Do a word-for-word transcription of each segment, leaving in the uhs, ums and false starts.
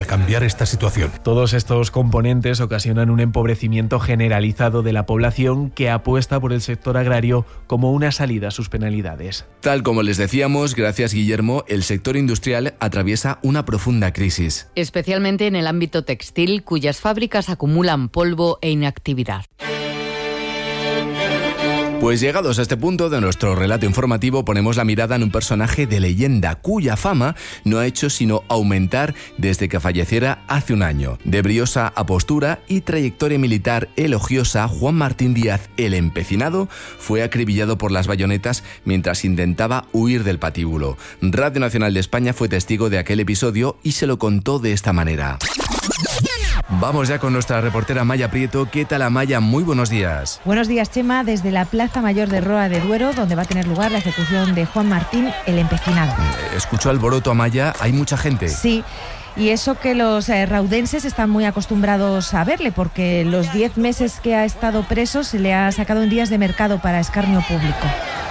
cambiar esta situación. Todos estos componentes ocasionan un empobrecimiento generalizado de la población que apuesta por el sector agrario como una salida a sus penalidades. Tal como les decíamos, gracias Guillermo, el sector industrial atraviesa una profunda crisis. Especialmente en el ámbito textil, cuyas fábricas acumulan polvo e inactividad. Pues llegados a este punto de nuestro relato informativo, ponemos la mirada en un personaje de leyenda cuya fama no ha hecho sino aumentar desde que falleciera hace un año. De briosa apostura y trayectoria militar elogiosa, Juan Martín Díaz, el Empecinado, fue acribillado por las bayonetas mientras intentaba huir del patíbulo. Radio Nacional de España fue testigo de aquel episodio y se lo contó de esta manera. Vamos ya con nuestra reportera Maya Prieto. ¿Qué tal, Amaya? Muy buenos días. Buenos días, Chema, desde la Plaza Mayor de Roa de Duero, donde va a tener lugar la ejecución de Juan Martín, el Empecinado. Escucho alboroto, Amaya. ¿Hay mucha gente? Sí. Y eso que los eh, raudenses están muy acostumbrados a verle, porque los diez meses que ha estado preso se le ha sacado en días de mercado para escarnio público.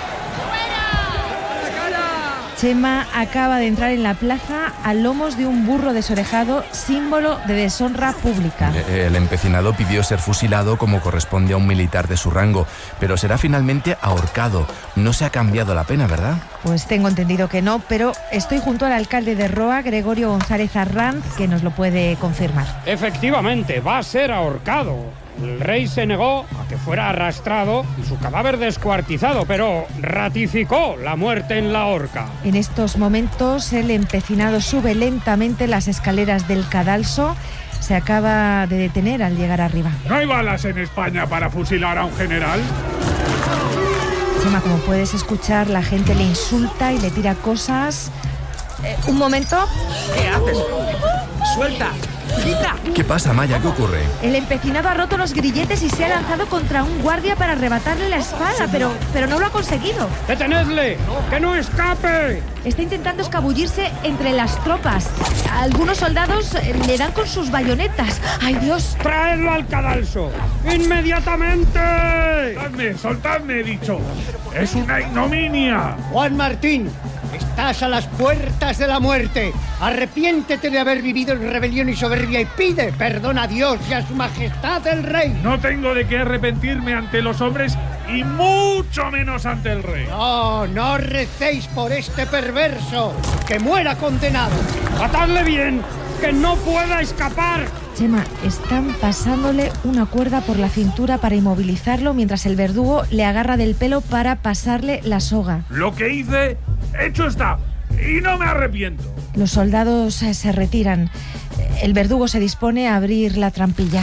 Chema acaba de entrar en la plaza a lomos de un burro desorejado, símbolo de deshonra pública. El empecinado pidió ser fusilado como corresponde a un militar de su rango, pero será finalmente ahorcado. No se ha cambiado la pena, ¿verdad? Pues tengo entendido que no, pero estoy junto al alcalde de Roa, Gregorio González Arranz, que nos lo puede confirmar. Efectivamente, va a ser ahorcado. El rey se negó a que fuera arrastrado y su cadáver descuartizado, pero ratificó la muerte en la horca. En estos momentos el empecinado sube lentamente las escaleras del cadalso. Se acaba de detener al llegar arriba. ¿No hay balas en España para fusilar a un general? Chema, como puedes escuchar, la gente le insulta y le tira cosas. Eh, un momento. ¿Qué haces? ¡Suelta! ¡Quita! ¿Qué pasa, Maya? ¿Qué ocurre? El empecinado ha roto los grilletes y se ha lanzado contra un guardia para arrebatarle la espada, pero, pero no lo ha conseguido. ¡Detenedle! ¡Que no escape! Está intentando escabullirse entre las tropas. Algunos soldados le dan con sus bayonetas. ¡Ay, Dios! ¡Traedlo al cadalso! ¡Inmediatamente! ¡Soltadme, soltadme, he dicho! ¡Es una ignominia! Juan Martín, estás a las puertas de la muerte. Arrepiéntete de haber vivido en rebelión y soberbia y pide perdón a Dios y a su majestad el rey. No tengo de qué arrepentirme ante los hombres y mucho menos ante el rey. No, no recéis por este perverso. ¡Que muera condenado! ¡Atadle bien! ¡Que no pueda escapar! Chema, están pasándole una cuerda por la cintura para inmovilizarlo mientras el verdugo le agarra del pelo para pasarle la soga. Lo que hice, hecho está, y no me arrepiento. Los soldados se retiran. El verdugo se dispone a abrir la trampilla.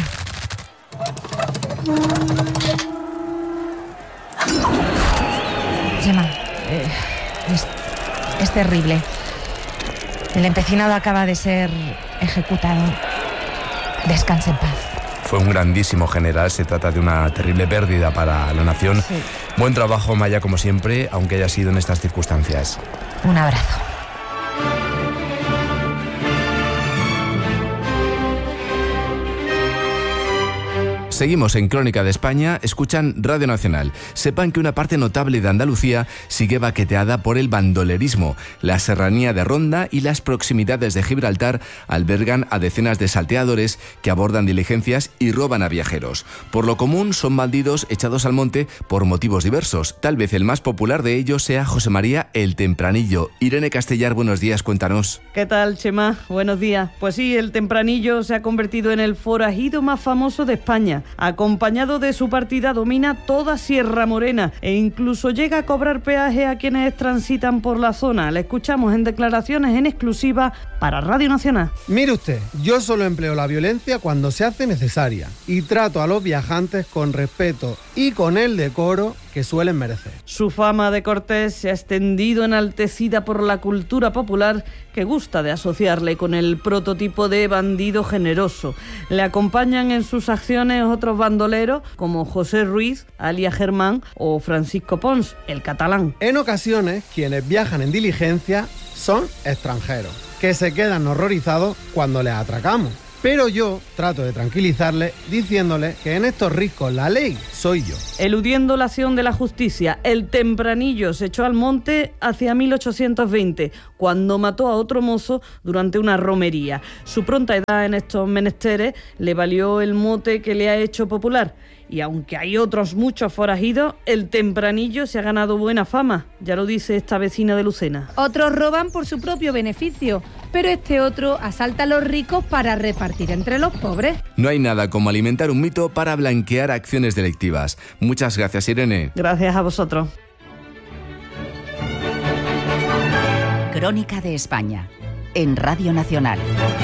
Chema, eh, es, es terrible. El empecinado acaba de ser ejecutado. Descanse en paz. Fue un grandísimo general, se trata de una terrible pérdida para la nación. Sí. Buen trabajo, Maya, como siempre, aunque haya sido en estas circunstancias. Un abrazo. Seguimos en Crónica de España, escuchan Radio Nacional. Sepan que una parte notable de Andalucía sigue baqueteada por el bandolerismo. La serranía de Ronda y las proximidades de Gibraltar albergan a decenas de salteadores que abordan diligencias y roban a viajeros. Por lo común son bandidos echados al monte por motivos diversos. Tal vez el más popular de ellos sea José María el Tempranillo. Irene Castellar, buenos días, cuéntanos. ¿Qué tal, Chema? Buenos días. Pues sí, el Tempranillo se ha convertido en el forajido más famoso de España. Acompañado de su partida domina toda Sierra Morena e incluso llega a cobrar peaje a quienes transitan por la zona. Le escuchamos en declaraciones en exclusiva para Radio Nacional. Mire usted, yo solo empleo la violencia cuando se hace necesaria y trato a los viajantes con respeto y con el decoro que suelen merecer. Su fama de cortés se ha extendido enaltecida por la cultura popular que gusta de asociarle con el prototipo de bandido generoso. Le acompañan en sus acciones otros bandoleros como José Ruiz, alias Germán, o Francisco Pons, el catalán. En ocasiones, quienes viajan en diligencia son extranjeros, que se quedan horrorizados cuando les atracamos. Pero yo trato de tranquilizarle diciéndole que en estos riscos la ley soy yo. Eludiendo la acción de la justicia, el tempranillo se echó al monte hacia mil ochocientos veinte, cuando mató a otro mozo durante una romería. Su pronta edad en estos menesteres le valió el mote que le ha hecho popular. Y aunque hay otros muchos forajidos, el tempranillo se ha ganado buena fama, ya lo dice esta vecina de Lucena. Otros roban por su propio beneficio, pero este otro asalta a los ricos para repartir entre los pobres. No hay nada como alimentar un mito para blanquear acciones delictivas. Muchas gracias, Irene. Gracias a vosotros. Crónica de España, en Radio Nacional.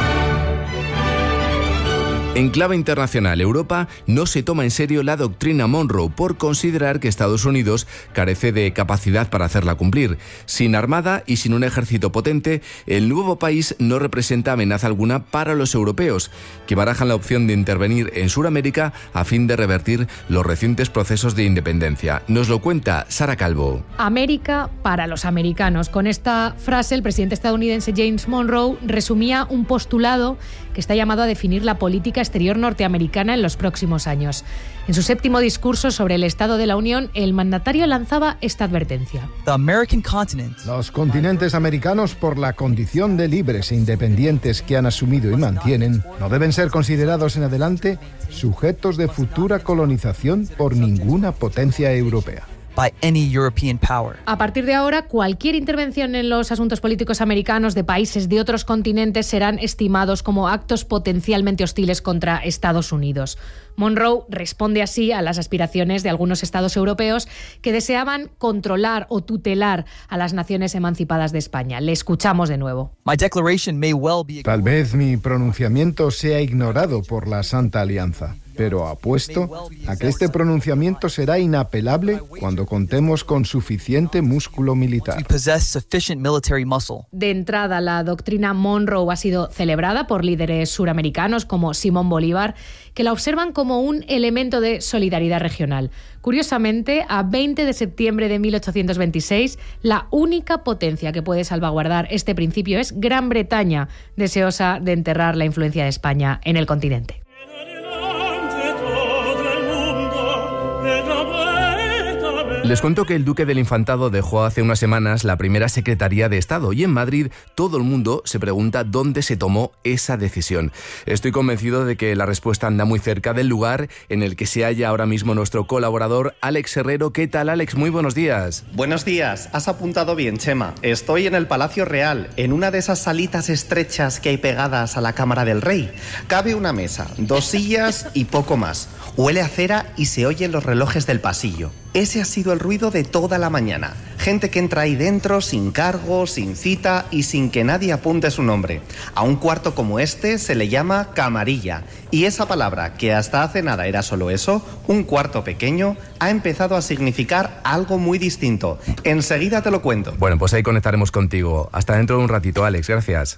En clave internacional, Europa no se toma en serio la doctrina Monroe por considerar que Estados Unidos carece de capacidad para hacerla cumplir. Sin armada y sin un ejército potente, el nuevo país no representa amenaza alguna para los europeos, que barajan la opción de intervenir en Sudamérica a fin de revertir los recientes procesos de independencia. Nos lo cuenta Sara Calvo. América para los americanos. Con esta frase, el presidente estadounidense James Monroe resumía un postulado que está llamado a definir la política exterior norteamericana en los próximos años. En su séptimo discurso sobre el Estado de la Unión, el mandatario lanzaba esta advertencia. Los continentes americanos, por la condición de libres e independientes que han asumido y mantienen, no deben ser considerados en adelante sujetos de futura colonización por ninguna potencia europea. By any European power. A partir de ahora, cualquier intervención en los asuntos políticos americanos de países de otros continentes serán estimados como actos potencialmente hostiles contra Estados Unidos. Monroe responde así a las aspiraciones de algunos estados europeos que deseaban controlar o tutelar a las naciones emancipadas de España. Le escuchamos de nuevo. Tal vez mi pronunciamiento sea ignorado por la Santa Alianza, pero apuesto a que este pronunciamiento será inapelable cuando contemos con suficiente músculo militar. De entrada, la doctrina Monroe ha sido celebrada por líderes suramericanos como Simón Bolívar, que la observan como un elemento de solidaridad regional. Curiosamente, a veinte de septiembre de mil ochocientos veintiséis, la única potencia que puede salvaguardar este principio es Gran Bretaña, deseosa de enterrar la influencia de España en el continente. Les cuento que el duque del Infantado dejó hace unas semanas la primera Secretaría de Estado y en Madrid todo el mundo se pregunta dónde se tomó esa decisión. Estoy convencido de que la respuesta anda muy cerca del lugar en el que se halla ahora mismo nuestro colaborador Alex Herrero. ¿Qué tal, Alex? Muy buenos días. Buenos días. Has apuntado bien, Chema. Estoy en el Palacio Real, en una de esas salitas estrechas que hay pegadas a la Cámara del Rey. Cabe una mesa, dos sillas y poco más. Huele a cera y se oyen los relojes del pasillo. Ese ha sido el ruido de toda la mañana. Gente que entra ahí dentro sin cargo, sin cita y sin que nadie apunte su nombre. A un cuarto como este se le llama camarilla. Y esa palabra, que hasta hace nada era solo eso, un cuarto pequeño, ha empezado a significar algo muy distinto. Enseguida te lo cuento. Bueno, pues ahí conectaremos contigo. Hasta dentro de un ratito, Alex. Gracias.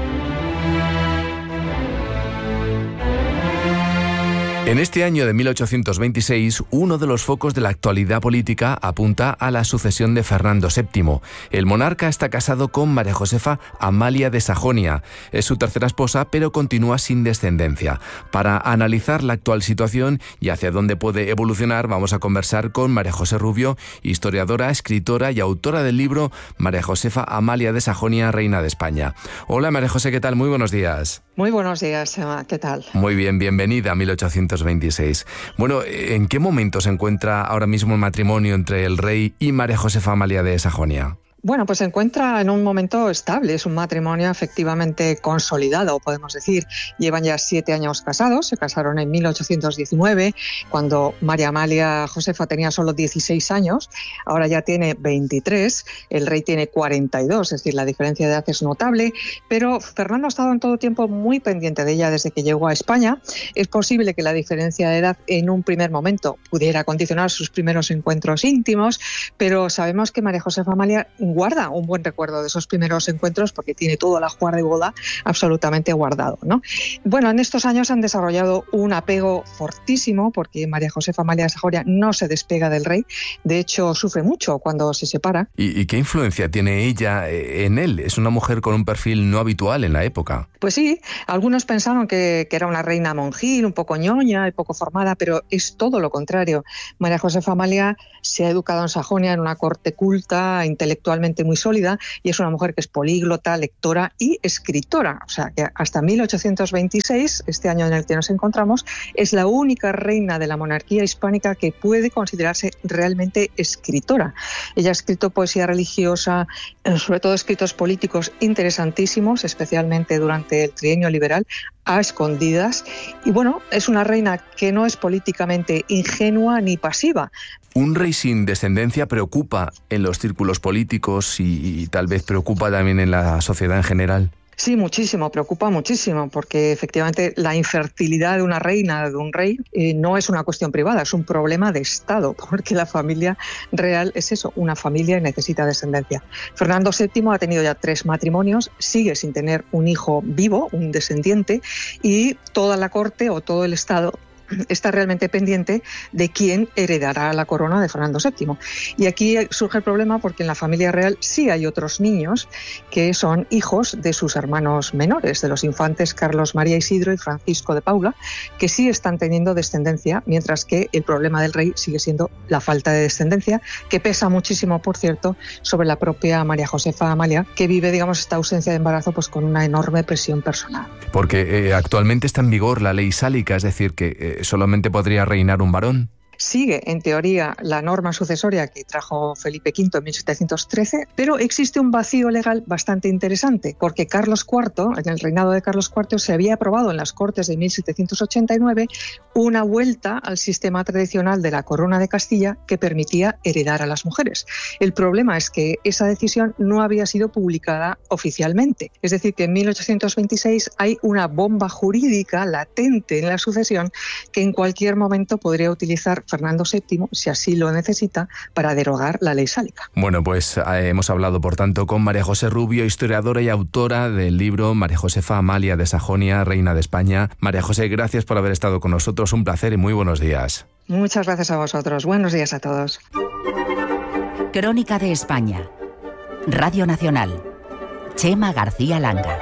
En este año de mil ochocientos veintiséis, uno de los focos de la actualidad política apunta a la sucesión de Fernando séptimo. El monarca está casado con María Josefa Amalia de Sajonia. Es su tercera esposa, pero continúa sin descendencia. Para analizar la actual situación y hacia dónde puede evolucionar, vamos a conversar con María José Rubio, historiadora, escritora y autora del libro María Josefa Amalia de Sajonia, Reina de España. Hola María José, ¿qué tal? Muy buenos días. Muy buenos días, Emma. ¿Qué tal? Muy bien, bienvenida a mil ochocientos veintiséis. Bueno, ¿en qué momento se encuentra ahora mismo el matrimonio entre el rey y María Josefa Amalia de Sajonia? Bueno, pues se encuentra en un momento estable, es un matrimonio efectivamente consolidado, podemos decir. Llevan ya siete años casados, se casaron en mil ochocientos diecinueve, cuando María Amalia Josefa tenía solo dieciséis años, ahora ya tiene veintitrés, el rey tiene cuarenta y dos, es decir, la diferencia de edad es notable, pero Fernando ha estado en todo tiempo muy pendiente de ella desde que llegó a España. Es posible que la diferencia de edad en un primer momento pudiera condicionar sus primeros encuentros íntimos, pero sabemos que María Josefa Amalia guarda un buen recuerdo de esos primeros encuentros porque tiene todo el ajuar de boda absolutamente guardado, ¿no? Bueno, en estos años han desarrollado un apego fortísimo porque María Josefa Amalia de Sajonia no se despega del rey, de hecho sufre mucho cuando se separa. ¿Y, y qué influencia tiene ella en él? Es una mujer con un perfil no habitual en la época. Pues sí, algunos pensaron que, que era una reina monjil, un poco ñoña y poco formada, pero es todo lo contrario. María Josefa Amalia se ha educado en Sajonia en una corte culta, intelectualmente muy sólida, y es una mujer que es políglota, lectora y escritora. O sea, que hasta mil ochocientos veintiséis, este año en el que nos encontramos, es la única reina de la monarquía hispánica que puede considerarse realmente escritora. Ella ha escrito poesía religiosa, sobre todo escritos políticos interesantísimos, especialmente durante el trienio liberal, a escondidas, y bueno, es una reina que no es políticamente ingenua ni pasiva. Un rey sin descendencia preocupa en los círculos políticos y, y tal vez preocupa también en la sociedad en general. Sí, muchísimo, preocupa muchísimo, porque efectivamente la infertilidad de una reina, de un rey, eh, no es una cuestión privada, es un problema de Estado, porque la familia real es eso, una familia y necesita descendencia. Fernando séptimo ha tenido ya tres matrimonios, sigue sin tener un hijo vivo, un descendiente, y toda la corte o todo el Estado está realmente pendiente de quién heredará la corona de Fernando séptimo. Y aquí surge el problema porque en la familia real sí hay otros niños que son hijos de sus hermanos menores, de los infantes Carlos María Isidro y Francisco de Paula, que sí están teniendo descendencia, mientras que el problema del rey sigue siendo la falta de descendencia, que pesa muchísimo, por cierto, sobre la propia María Josefa Amalia, que vive, digamos, esta ausencia de embarazo pues con una enorme presión personal. Porque eh, actualmente está en vigor la ley sálica, es decir, que eh, solamente podría reinar un varón. Sigue, en teoría, la norma sucesoria que trajo Felipe quinto en mil setecientos trece, pero existe un vacío legal bastante interesante, porque Carlos cuarto, en el reinado de Carlos cuarto, se había aprobado en las Cortes de mil setecientos ochenta y nueve una vuelta al sistema tradicional de la Corona de Castilla que permitía heredar a las mujeres. El problema es que esa decisión no había sido publicada oficialmente. Es decir, que en mil ochocientos veintiséis hay una bomba jurídica latente en la sucesión que en cualquier momento podría utilizar Fernando séptimo, si así lo necesita, para derogar la ley sálica. Bueno, pues eh, hemos hablado, por tanto, con María José Rubio, historiadora y autora del libro María Josefa Amalia de Sajonia, Reina de España. María José, gracias por haber estado con nosotros. Un placer y muy buenos días. Muchas gracias a vosotros. Buenos días a todos. Crónica de España. Radio Nacional. Chema García Langa.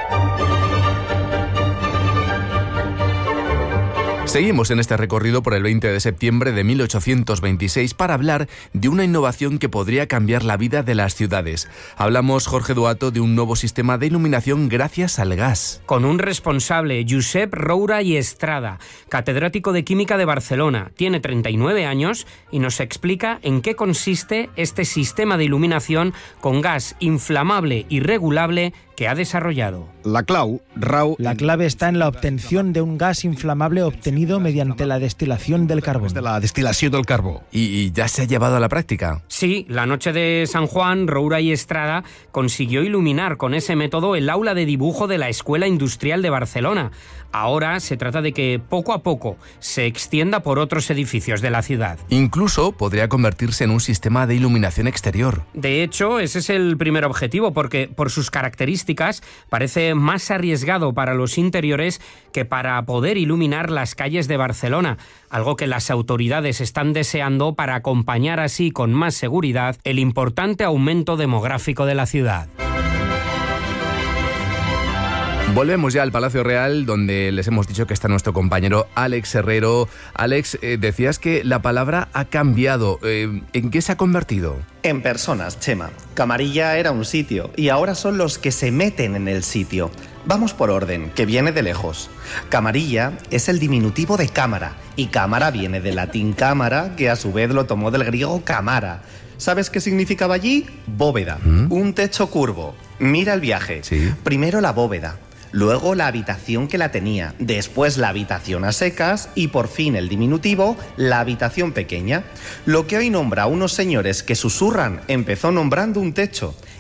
Seguimos en este recorrido por el veinte de septiembre de mil ochocientos veintiséis para hablar de una innovación que podría cambiar la vida de las ciudades. Hablamos, Jorge Duato, de un nuevo sistema de iluminación gracias al gas. Con un responsable, Josep Roura y Estrada, catedrático de Química de Barcelona. Tiene treinta y nueve años y nos explica en qué consiste este sistema de iluminación con gas inflamable y regulable que ha desarrollado. La clau, Rau... La clave está en la obtención de un gas inflamable obtenido mediante la destilación del carbón. De la destilación del carbón. ¿Y, y ya se ha llevado a la práctica? Sí, la noche de San Juan, Roura y Estrada consiguió iluminar con ese método el aula de dibujo de la Escuela Industrial de Barcelona. Ahora se trata de que poco a poco se extienda por otros edificios de la ciudad. Incluso podría convertirse en un sistema de iluminación exterior. De hecho, ese es el primer objetivo, porque por sus características parece más arriesgado para los interiores que para poder iluminar las calles de Barcelona, algo que las autoridades están deseando para acompañar así con más seguridad el importante aumento demográfico de la ciudad. Volvemos ya al Palacio Real, donde les hemos dicho que está nuestro compañero Alex Herrero. Alex, eh, decías que la palabra ha cambiado. Eh, ¿En qué se ha convertido? En personas, Chema. Camarilla era un sitio y ahora son los que se meten en el sitio. Vamos por orden, que viene de lejos. Camarilla es el diminutivo de cámara y cámara viene del latín cámara, que a su vez lo tomó del griego camara. ¿Sabes qué significaba allí? Bóveda, ¿Mm? Un techo curvo. Mira el viaje. Sí. Primero la bóveda, luego la habitación que la tenía, después la habitación a secas y por fin el diminutivo, la habitación pequeña. Lo que hoy nombra a unos señores que susurran empezó nombrando un techo.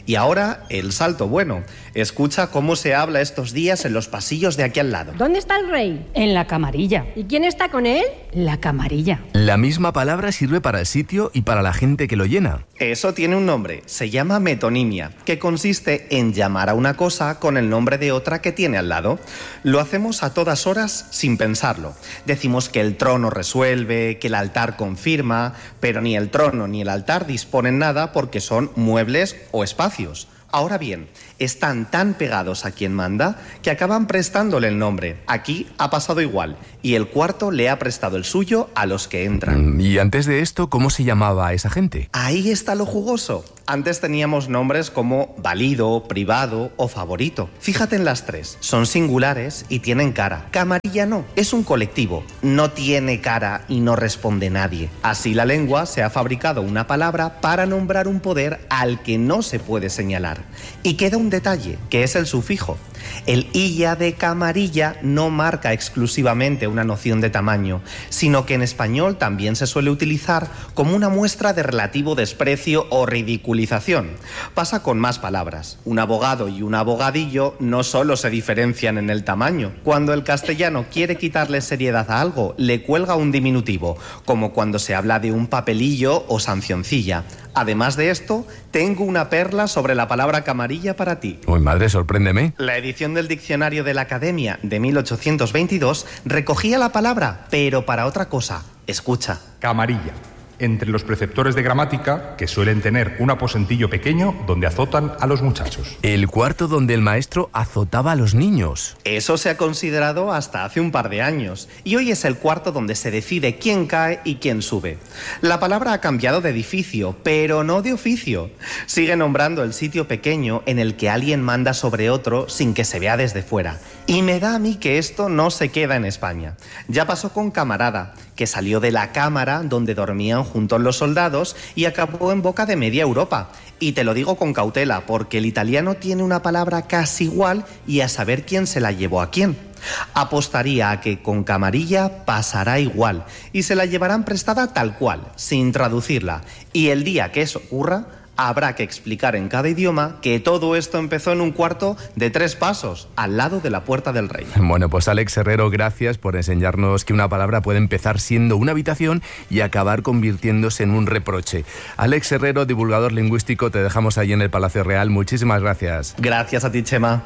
Y ahora, el salto bueno. Escucha cómo se habla estos días en los pasillos de aquí al lado. ¿Dónde está el rey? En la camarilla. ¿Y quién está con él? La camarilla. La misma palabra sirve para el sitio y para la gente que lo llena. Eso tiene un nombre, se llama metonimia, que consiste en llamar a una cosa con el nombre de otra que tiene al lado. Lo hacemos a todas horas sin pensarlo. Decimos que el trono resuelve, que el altar confirma, pero ni el trono ni el altar disponen nada porque son muebles o espacios. Ahora bien, están tan pegados a quien manda que acaban prestándole el nombre. Aquí ha pasado igual, y el cuarto le ha prestado el suyo a los que entran. Y antes de esto, ¿cómo se llamaba a esa gente? Ahí está lo jugoso. Antes teníamos nombres como válido, privado o favorito. Fíjate en las tres. Son singulares y tienen cara. Camarilla no. Es un colectivo. No tiene cara y no responde nadie. Así la lengua se ha fabricado una palabra para nombrar un poder al que no se puede señalar. Y queda un detalle, que es el sufijo. El illa de camarilla no marca exclusivamente una noción de tamaño, sino que en español también se suele utilizar como una muestra de relativo desprecio o ridiculización. Pasa con más palabras. Un abogado y un abogadillo no solo se diferencian en el tamaño. Cuando el castellano quiere quitarle seriedad a algo, le cuelga un diminutivo, como cuando se habla de un papelillo o sancioncilla. Además de esto, tengo una perla sobre la palabra camarilla para ti. Uy, madre, sorpréndeme. La edición del Diccionario de la Academia de mil ochocientos veintidós recogía la palabra, pero para otra cosa. Escucha. Camarilla. Entre los preceptores de gramática, que suelen tener un aposentillo pequeño donde azotan a los muchachos. El cuarto donde el maestro azotaba a los niños. Eso se ha considerado hasta hace un par de años, y hoy es el cuarto donde se decide quién cae y quién sube. La palabra ha cambiado de edificio, pero no de oficio. Sigue nombrando el sitio pequeño en el que alguien manda sobre otro sin que se vea desde fuera. Y me da a mí que esto no se queda en España. Ya pasó con camarada, que salió de la cámara donde dormían juntos los soldados y acabó en boca de media Europa. Y te lo digo con cautela, porque el italiano tiene una palabra casi igual y a saber quién se la llevó a quién. Apostaría a que con camarilla pasará igual y se la llevarán prestada tal cual, sin traducirla. Y el día que eso ocurra, habrá que explicar en cada idioma que todo esto empezó en un cuarto de tres pasos, al lado de la Puerta del Rey. Bueno, pues Alex Herrero, gracias por enseñarnos que una palabra puede empezar siendo una habitación y acabar convirtiéndose en un reproche. Alex Herrero, divulgador lingüístico, te dejamos ahí en el Palacio Real. Muchísimas gracias. Gracias a ti, Chema.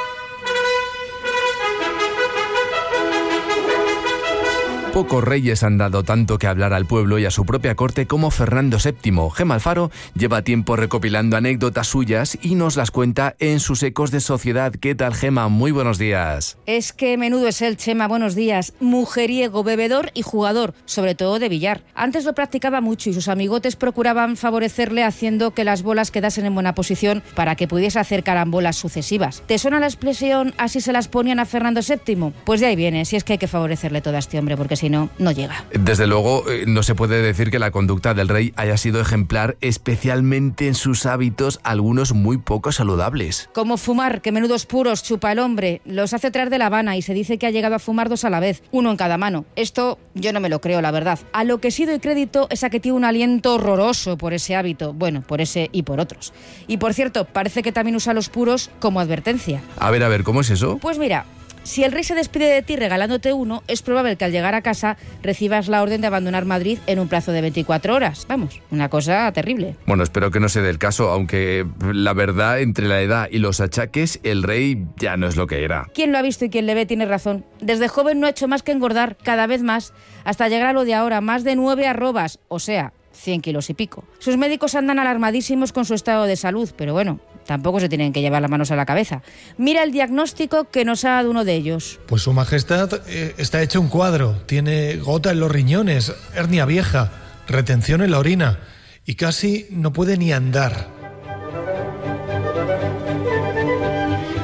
Pocos reyes han dado tanto que hablar al pueblo y a su propia corte como Fernando séptimo. Gema Alfaro lleva tiempo recopilando anécdotas suyas y nos las cuenta en sus Ecos de Sociedad. ¿Qué tal, Gema? Muy buenos días. Es que menudo es el Chema, buenos días. Mujeriego, bebedor y jugador, sobre todo de billar. Antes lo practicaba mucho y sus amigotes procuraban favorecerle haciendo que las bolas quedasen en buena posición para que pudiese hacer carambolas sucesivas. ¿Te suena la expresión así se las ponían a Fernando séptimo? Pues de ahí viene, si es que hay que favorecerle todo a este hombre, porque si no, no llega. Desde luego, no se puede decir que la conducta del rey haya sido ejemplar, especialmente en sus hábitos, algunos muy poco saludables. Como fumar, que menudos puros chupa el hombre. Los hace traer de La Habana y se dice que ha llegado a fumar dos a la vez, uno en cada mano. Esto yo no me lo creo, la verdad. A lo que sí doy crédito es a que tiene un aliento horroroso por ese hábito. Bueno, por ese y por otros. Y por cierto, parece que también usa los puros como advertencia. A ver, a ver, ¿cómo es eso? Pues mira, si el rey se despide de ti regalándote uno, es probable que al llegar a casa recibas la orden de abandonar Madrid en un plazo de veinticuatro horas. Vamos, una cosa terrible. Bueno, espero que no se dé el caso, aunque la verdad, entre la edad y los achaques, el rey ya no es lo que era. Quien lo ha visto y quien le ve tiene razón. Desde joven no ha hecho más que engordar cada vez más, hasta llegar a lo de ahora, más de nueve arrobas, o sea, cien kilos y pico. Sus médicos andan alarmadísimos con su estado de salud, pero bueno, tampoco se tienen que llevar las manos a la cabeza. Mira el diagnóstico que nos ha dado uno de ellos. Pues su majestad eh, está hecho un cuadro. Tiene gota en los riñones, hernia vieja, retención en la orina y casi no puede ni andar.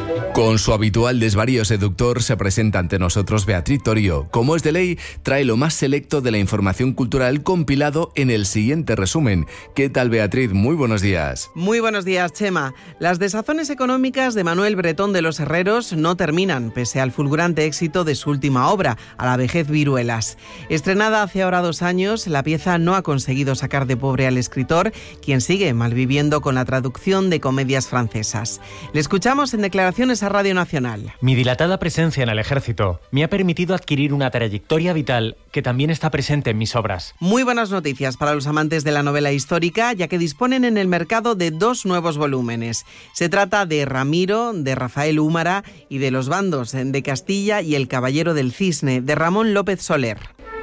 Con su habitual desvarío seductor se presenta ante nosotros Beatriz Torío. Como es de ley, trae lo más selecto de la información cultural compilado en el siguiente resumen. ¿Qué tal, Beatriz? Muy buenos días. Muy buenos días, Chema. Las desazones económicas de Manuel Bretón de los Herreros no terminan, pese al fulgurante éxito de su última obra, A la vejez viruelas. Estrenada hace ahora dos años, la pieza no ha conseguido sacar de pobre al escritor, quien sigue malviviendo con la traducción de comedias francesas. Le escuchamos en declaraciones a Radio Nacional. Mi dilatada presencia en el ejército me ha permitido adquirir una trayectoria vital que también está presente en mis obras. Muy buenas noticias para los amantes de la novela histórica, ya que disponen en el mercado de dos nuevos volúmenes. Se trata de Ramiro, de Rafael Úmara, y de Los bandos, de Castilla y El caballero del cisne, de Ramón López Soler.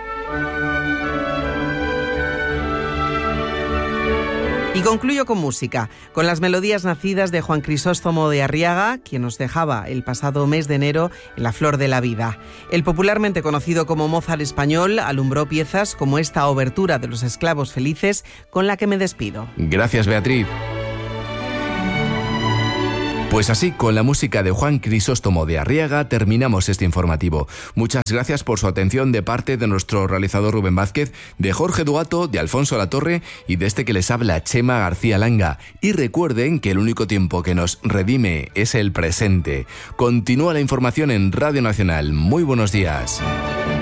Y concluyo con música, con las melodías nacidas de Juan Crisóstomo de Arriaga, quien nos dejaba el pasado mes de enero en la flor de la vida. El popularmente conocido como Mozart español alumbró piezas como esta obertura de Los esclavos felices, con la que me despido. Gracias, Beatriz. Pues así, con la música de Juan Crisóstomo de Arriaga, terminamos este informativo. Muchas gracias por su atención de parte de nuestro realizador Rubén Vázquez, de Jorge Duato, de Alfonso Latorre y de este que les habla, Chema García Langa. Y recuerden que el único tiempo que nos redime es el presente. Continúa la información en Radio Nacional. Muy buenos días.